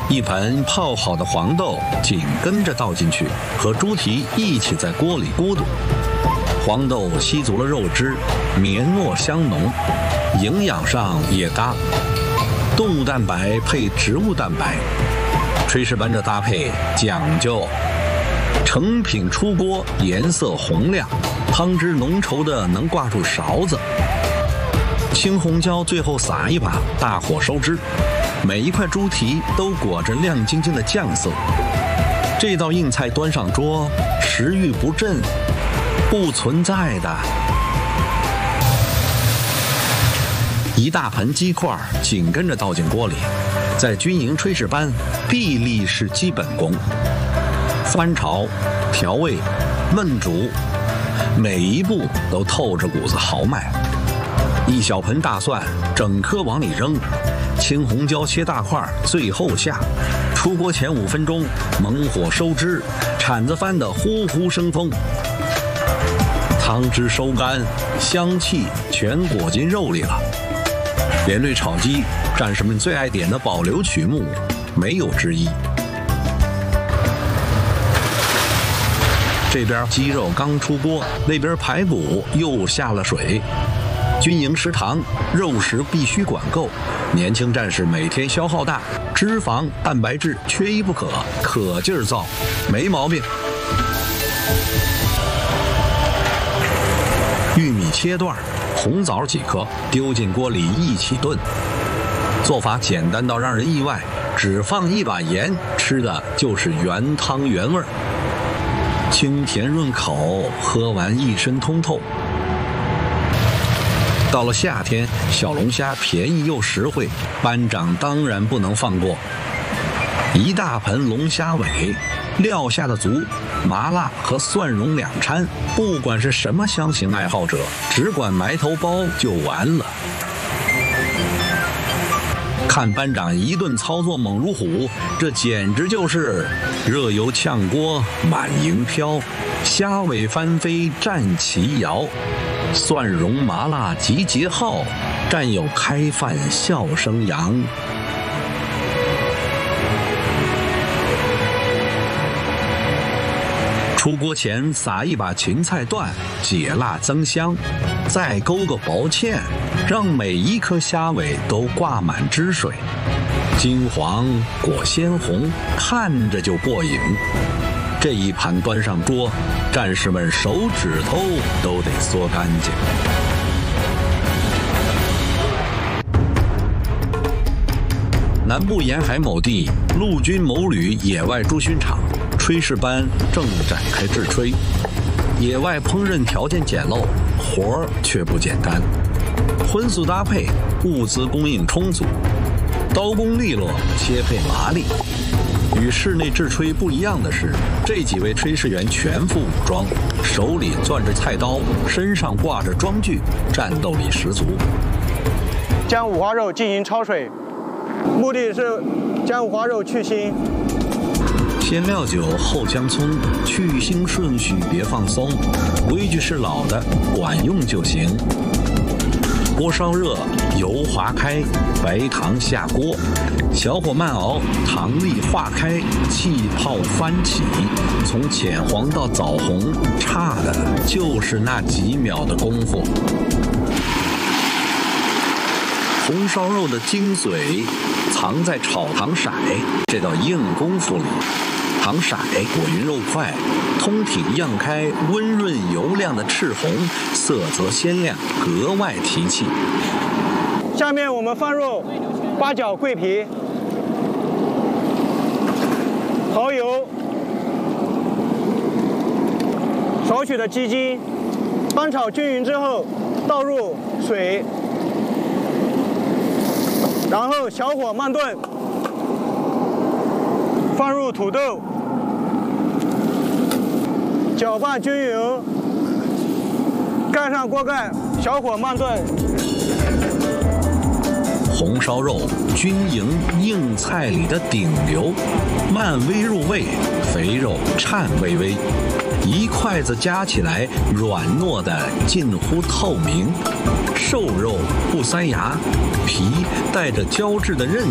一盆泡好的黄豆紧跟着倒进去，和猪蹄一起在锅里咕嘟。黄豆吸足了肉汁，绵糯香浓，营养上也搭。动物蛋白配植物蛋白，炊事班这搭配讲究。成品出锅，颜色红亮，汤汁浓稠的能挂住勺子。青红椒最后撒一把，大火收汁。每一块猪蹄都裹着亮晶晶的酱色。这道硬菜端上桌，食欲不振不存在的。一大盆鸡块紧跟着倒进锅里，在军营炊事班，臂力是基本功。翻炒、调味、焖煮，每一步都透着股子豪迈。一小盆大蒜，整颗往里扔；青红椒切大块，最后下。出锅前5分钟，猛火收汁，铲子翻得呼呼生风。汤汁收干，香气全裹进肉里了。连队炒鸡，战士们最爱点的保留曲目，没有之一。这边鸡肉刚出锅，那边排骨又下了水。军营食堂肉食必须管够，年轻战士每天消耗大，脂肪、蛋白质缺一不可，可劲儿造，没毛病。玉米切段，红枣几颗，丢进锅里一起炖。做法简单到让人意外，只放一把盐，吃的就是原汤原味儿。清甜润口，喝完一身通透。到了夏天，小龙虾便宜又实惠，班长当然不能放过。一大盆龙虾尾，料下的足，麻辣和蒜蓉两掺，不管是什么香型爱好者，只管埋头包就完了。看班长一顿操作猛如虎，这简直就是热油炝锅满营飘，虾尾翻飞战旗摇，蒜蓉麻辣集结号，战友开饭笑声扬。出锅前撒一把芹菜段，解辣增香，再勾个薄芡，让每一颗虾尾都挂满汁水，金黄裹鲜红，看着就过瘾。这一盘端上桌，战士们手指头都得嗦干净。南部沿海某地，陆军某旅野外驻训场，炊事班正展开制炊。野外烹饪条件简陋，活儿却不简单。荤素搭配，物资供应充足，刀工利落，切配麻利。与室内制炊不一样的是，这几位炊事员全副武装，手里攥着菜刀，身上挂着装具，战斗力十足。 将五花肉进行焯水，目的是将五花肉去腥。 先料酒后姜葱，去腥顺序别放松，规矩是老的，管用就行。锅烧热，油滑开，白糖下锅，小火慢熬，糖粒化开，气泡翻起，从浅黄到枣红，差的就是那几秒的功夫。红烧肉的精髓藏在炒糖色这道硬功夫里。糖色裹匀肉块，通体漾开，温润油亮的赤红，色泽鲜亮，格外提气。 下面我们放入八角、桂皮、蚝油、少许的鸡精，翻炒均匀之后，倒入水，然后小火慢炖，放入土豆，搅拌均匀，盖上锅盖，小火慢炖。 红烧肉，军营硬菜里的顶流，慢煨入味，肥肉颤巍巍，一筷子夹起来，软糯的近乎透明，瘦肉不塞牙，皮带着胶质的韧